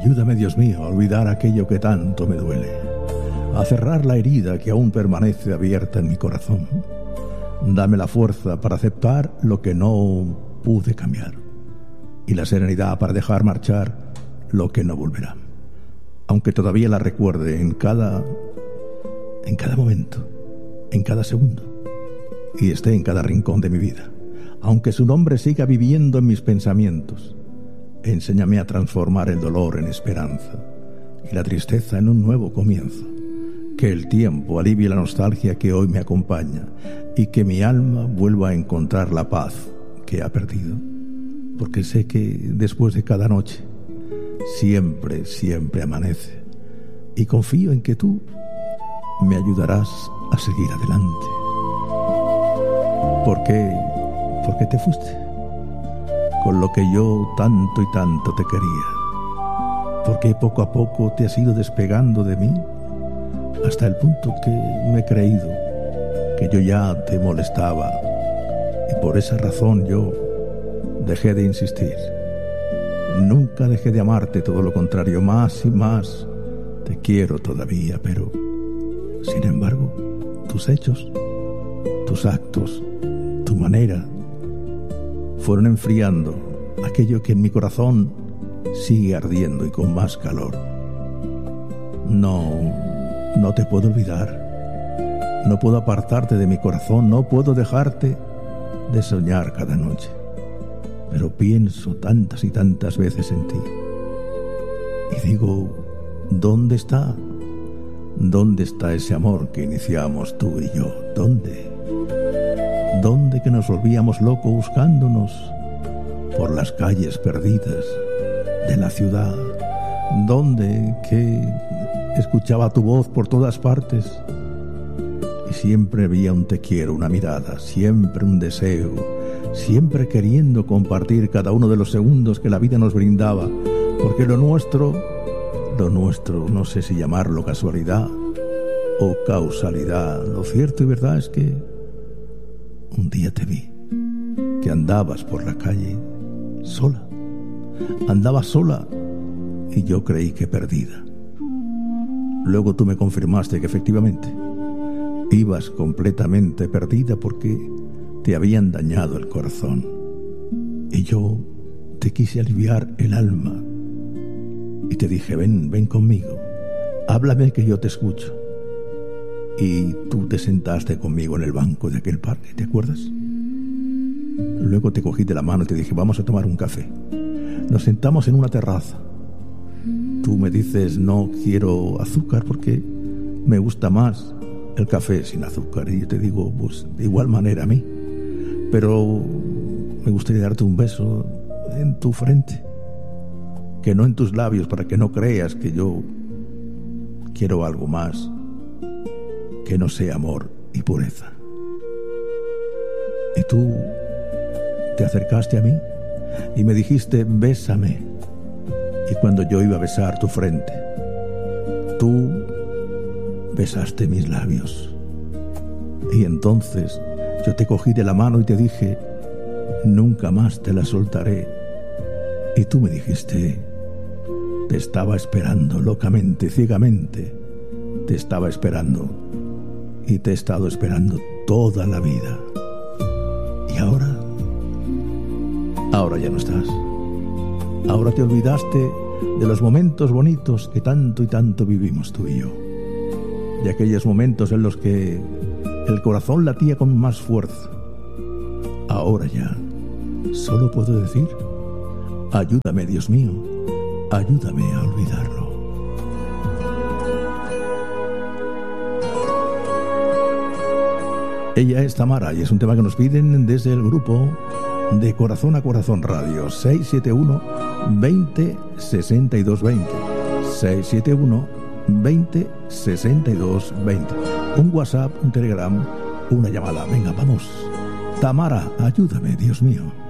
Ayúdame, Dios mío, a olvidar aquello que tanto me duele, a cerrar la herida que aún permanece abierta en mi corazón. Dame la fuerza para aceptar lo que no pude cambiar y la serenidad para dejar marchar lo que no volverá, aunque todavía la recuerde en cada momento, en cada segundo, y esté en cada rincón de mi vida. Aunque su nombre siga viviendo en mis pensamientos, enséñame a transformar el dolor en esperanza y la tristeza en un nuevo comienzo. Que el tiempo alivie la nostalgia que hoy me acompaña y que mi alma vuelva a encontrar la paz que ha perdido. Porque sé que después de cada noche siempre, siempre amanece, y confío en que tú me ayudarás a seguir adelante. ¿Por qué te fuiste? Con lo que yo tanto y tanto te quería. ¿Por qué poco a poco te has ido despegando de mí? Hasta el punto que me he creído que yo ya te molestaba, y por esa razón yo dejé de insistir. Nunca dejé de amarte, todo lo contrario, más y más te quiero todavía, pero sin embargo, tus hechos, tus actos, tu manera fueron enfriando aquello que en mi corazón sigue ardiendo y con más calor. No te puedo olvidar. No puedo apartarte de mi corazón. No puedo dejarte de soñar cada noche. Pero pienso tantas y tantas veces en ti. Y digo, ¿dónde está? ¿Dónde está ese amor que iniciamos tú y yo? ¿Dónde? ¿Dónde que nos volvíamos locos buscándonos por las calles perdidas de la ciudad? ¿Dónde que escuchaba tu voz por todas partes y siempre había un te quiero, una mirada, siempre un deseo, siempre queriendo compartir cada uno de los segundos que la vida nos brindaba? Porque lo nuestro, no sé si llamarlo casualidad o causalidad. Lo cierto y verdad es que un día te vi, que andabas por la calle sola. Andabas sola y yo creí que perdida. Luego tú me confirmaste que efectivamente ibas completamente perdida porque te habían dañado el corazón. Y yo te quise aliviar el alma y te dije, ven conmigo, háblame que yo te escucho. Y tú te sentaste conmigo en el banco de aquel parque, ¿te acuerdas? Luego te cogí de la mano y te dije, vamos a tomar un café. Nos sentamos en una terraza. Tú me dices, no quiero azúcar porque me gusta más el café sin azúcar. Y yo te digo, pues de igual manera a mí. Pero me gustaría darte un beso en tu frente, que no en tus labios, para que no creas que yo quiero algo más que no sea amor y pureza. Y tú te acercaste a mí y me dijiste, bésame. Y cuando yo iba a besar tu frente, tú besaste mis labios. Y entonces yo te cogí de la mano y te dije, nunca más te la soltaré. Y tú me dijiste, te estaba esperando locamente, ciegamente, te estaba esperando. Y te he estado esperando toda la vida. Y ahora ya no estás. Ahora te olvidaste de los momentos bonitos que tanto y tanto vivimos tú y yo. De aquellos momentos en los que el corazón latía con más fuerza. Ahora ya solo puedo decir, ayúdame, Dios mío, ayúdame a olvidarlo. Ella es Tamara y es un tema que nos piden desde el grupo de Corazón a Corazón Radio. 671 20 62 20 671 20 62 20. Un WhatsApp, un Telegram, una llamada. Venga, vamos. Tamara, ayúdame, Dios mío.